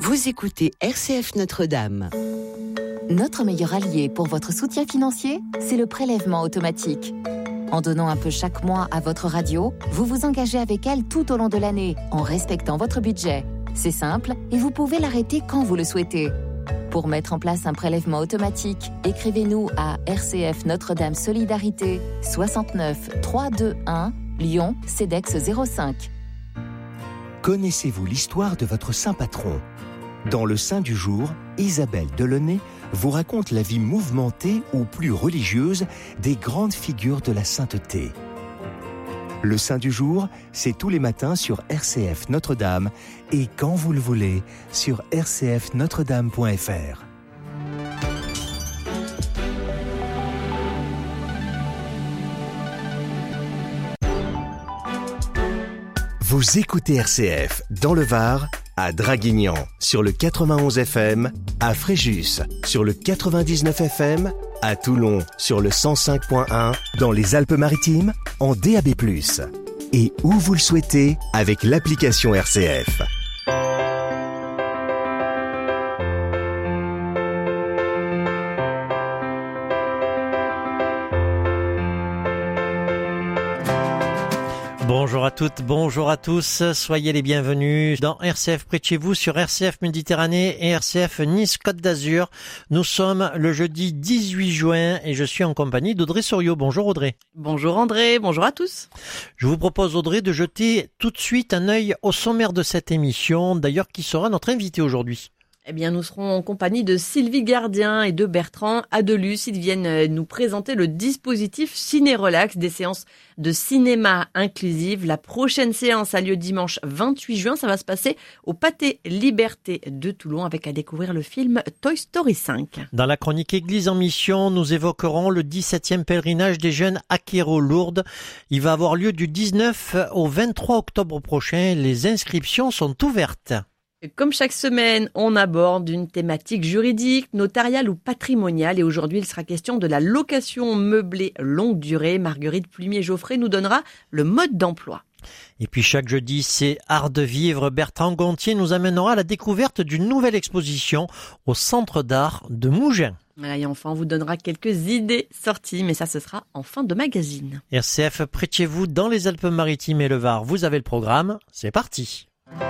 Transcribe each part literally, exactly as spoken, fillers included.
Vous écoutez R C F Notre-Dame. Notre meilleur allié pour votre soutien financier, c'est le prélèvement automatique. En donnant un peu chaque mois à votre radio, vous vous engagez avec elle tout au long de l'année, en respectant votre budget. C'est simple et vous pouvez l'arrêter quand vous le souhaitez. Pour mettre en place un prélèvement automatique, écrivez-nous à R C F Notre-Dame Solidarité, soixante-neuf trois cent vingt-et-un, Lyon, CEDEX zéro cinq. Connaissez-vous l'histoire de votre saint patron ? Dans le Saint du jour, Isabelle Delaunay vous raconte la vie mouvementée ou plus religieuse des grandes figures de la sainteté. Le Saint du jour, c'est tous les matins sur R C F Notre-Dame et quand vous le voulez sur r c f notre dame point f r. Vous écoutez R C F dans le Var, à Draguignan sur le quatre-vingt-onze F M, à Fréjus sur le quatre-vingt-dix-neuf F M, à Toulon sur le cent cinq point un, dans les Alpes-Maritimes en D A B plus, et où vous le souhaitez avec l'application R C F. Bonjour à toutes, bonjour à tous, soyez les bienvenus dans R C F près de chez vous sur R C F Méditerranée et R C F Nice Côte d'Azur. Nous sommes le jeudi dix-huit juin et je suis en compagnie d'Audrey Soriot. Bonjour Audrey. Bonjour André, bonjour à tous. Je vous propose Audrey de jeter tout de suite un œil au sommaire de cette émission, d'ailleurs qui sera notre invité aujourd'hui. Eh bien, nous serons en compagnie de Sylvie Gardien et de Bertrand Adelus. Ils viennent nous présenter le dispositif Ciné-Relax, des séances de cinéma inclusives. La prochaine séance a lieu dimanche vingt-huit juin. Ça va se passer au Pâté Liberté de Toulon avec à découvrir le film Toy Story cinq. Dans la chronique Église en mission, nous évoquerons le dix-septième pèlerinage des jeunes à Quéro-Lourdes. Il va avoir lieu du dix-neuf au vingt-trois octobre prochain. Les inscriptions sont ouvertes. Comme chaque semaine, on aborde une thématique juridique, notariale ou patrimoniale. Et aujourd'hui, il sera question de la location meublée longue durée. Marguerite Plumier-Geoffrey nous donnera le mode d'emploi. Et puis chaque jeudi, c'est Art de vivre. Bertrand Gontier nous amènera à la découverte d'une nouvelle exposition au Centre d'art de Mougins. Et enfin, on vous donnera quelques idées sorties, mais ça, ce sera en fin de magazine. R C F près de chez vous, dans les Alpes-Maritimes et le Var, vous avez le programme. C'est parti.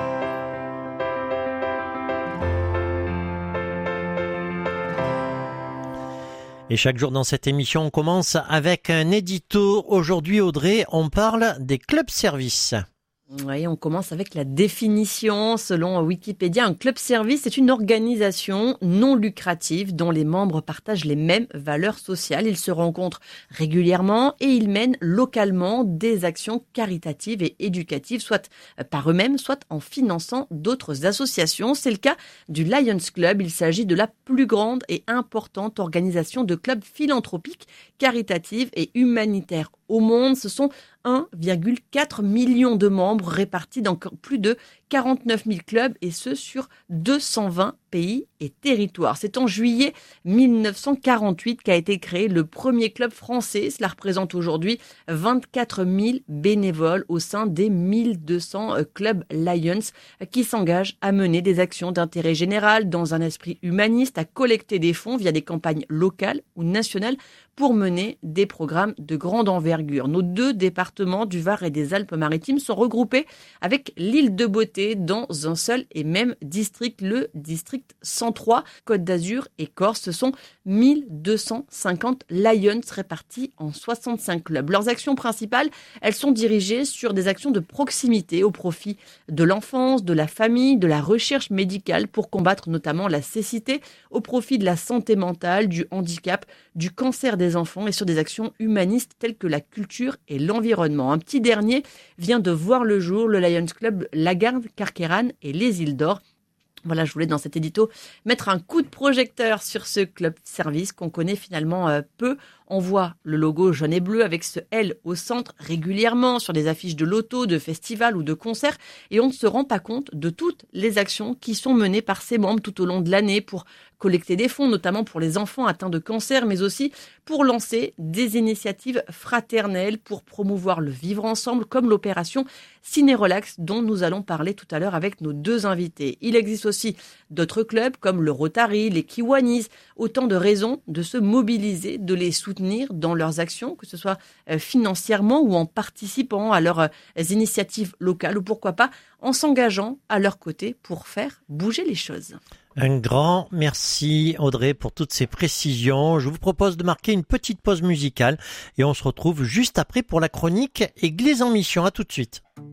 Et chaque jour dans cette émission, on commence avec un édito. Aujourd'hui, Audrey, on parle des clubs-services. Oui, on commence avec la définition. Selon Wikipédia, un club-service est une organisation non lucrative dont les membres partagent les mêmes valeurs sociales. Ils se rencontrent régulièrement et ils mènent localement des actions caritatives et éducatives, soit par eux-mêmes, soit en finançant d'autres associations. C'est le cas du Lions Club. Il s'agit de la plus grande et importante organisation de clubs philanthropiques, caritatives et humanitaires au monde. Ce sont un virgule quatre million de membres répartis dans plus de quarante-neuf mille clubs et ce sur deux cent vingt pays et territoires. C'est en juillet mille neuf cent quarante-huit qu'a été créé le premier club français. Cela représente aujourd'hui vingt-quatre mille bénévoles au sein des mille deux cents clubs Lions qui s'engagent à mener des actions d'intérêt général dans un esprit humaniste, à collecter des fonds via des campagnes locales ou nationales pour mener des programmes de grande envergure. Nos deux départements du Var et des Alpes-Maritimes sont regroupés avec l'île de Beauté dans un seul et même district, le district cent trois, Côte d'Azur et Corse. Ce sont mille deux cent cinquante Lions répartis en soixante-cinq clubs. Leurs actions principales, elles sont dirigées sur des actions de proximité au profit de l'enfance, de la famille, de la recherche médicale pour combattre notamment la cécité, au profit de la santé mentale, du handicap, du cancer des enfants et sur des actions humanistes telles que la culture et l'environnement. Un petit dernier vient de voir le jour, le Lions Club Lagarde, Carqueiranne et les Îles d'Or. Voilà, je voulais dans cet édito mettre un coup de projecteur sur ce club service qu'on connaît finalement euh, peu. On voit le logo jaune et bleu avec ce L au centre régulièrement sur des affiches de loto, de festivals ou de concerts et on ne se rend pas compte de toutes les actions qui sont menées par ses membres tout au long de l'année pour collecter des fonds, notamment pour les enfants atteints de cancer, mais aussi pour lancer des initiatives fraternelles pour promouvoir le vivre ensemble, comme l'opération Ciné-Relax dont nous allons parler tout à l'heure avec nos deux invités. Il existe aussi d'autres clubs comme le Rotary, les Kiwanis, autant de raisons de se mobiliser, de les soutenir dans leurs actions, que ce soit financièrement ou en participant à leurs initiatives locales ou pourquoi pas en s'engageant à leur côté pour faire bouger les choses. Un grand merci Audrey pour toutes ces précisions. Je vous propose de marquer une petite pause musicale et on se retrouve juste après pour la chronique Église en mission. À tout de suite.